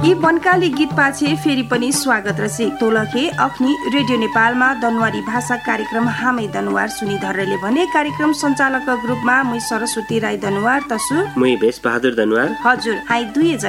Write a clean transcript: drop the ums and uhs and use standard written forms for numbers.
यी बनकाली गीत पाछे फेरि पनि स्वागत रसे तोलखे अखनी रेडियो नेपालमा दनवारी भाषा कार्यक्रम हामै दनवार सुनि धर्रेले भने कार्यक्रम सञ्चालक ग्रुपमा मुई सरस्वती राई दनवार तसु मुई भेष बहादुर दनवार हजुर हाई दुई